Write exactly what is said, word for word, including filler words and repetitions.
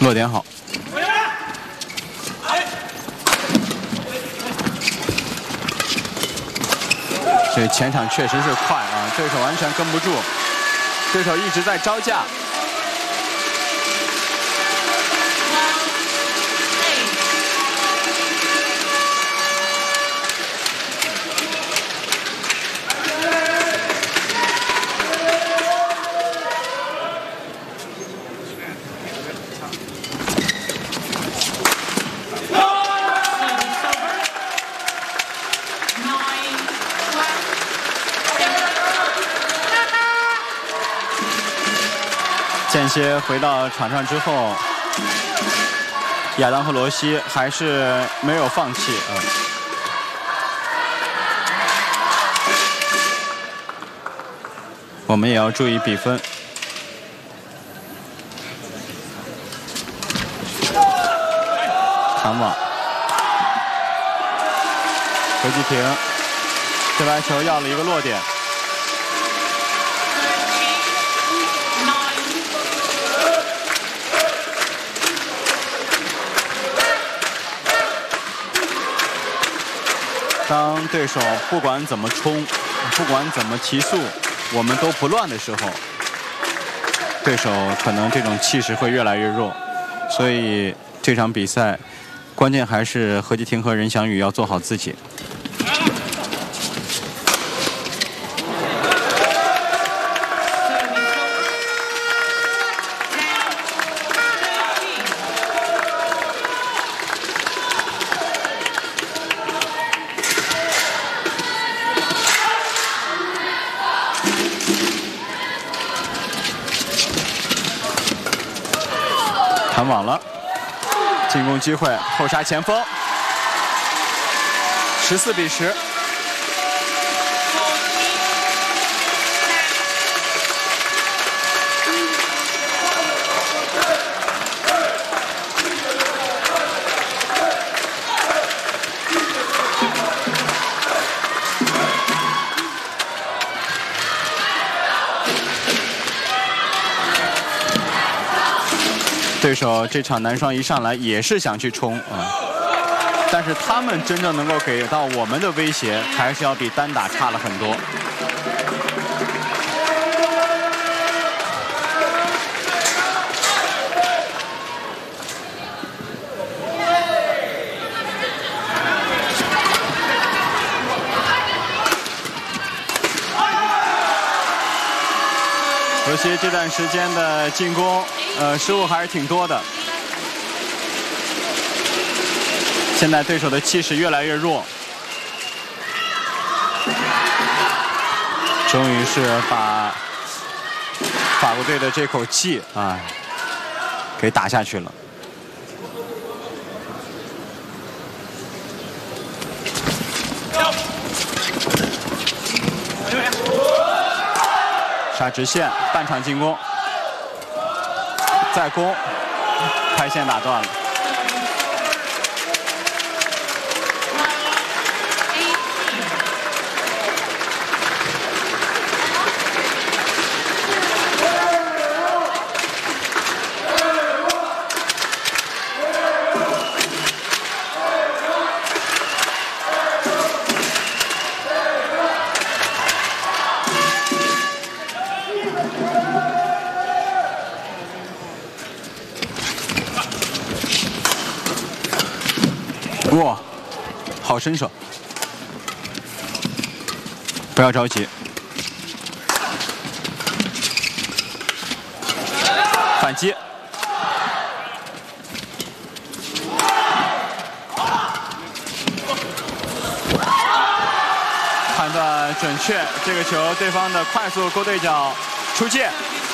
落点好。这前场确实是快啊，对手完全跟不住，对手一直在招架。 间歇回到场上之后，亚当和罗西还是没有放弃啊。我们也要注意比分。弹网，何继平这白球要了一个落点。 当对手不管怎么冲，不管怎么提速，我们都不乱的时候，对手可能这种气势会越来越弱。所以这场比赛，关键还是何继廷和任翔宇要做好自己。 弹网了，进攻机会，后杀前锋，十四比十。对手这场男双一上来也是想去冲啊，但是他们真正能够给到我们的威胁，还是要比单打差了很多。罗西这段时间的进攻。 呃，失误还是挺多的。现在对手的气势越来越弱，终于是把法国队的这口气啊给打下去了。杀直线，半场进攻。 再攻，拍线打断了。哇，好身手！不要着急，反击。判断准确，这个球对方的快速勾对角出界。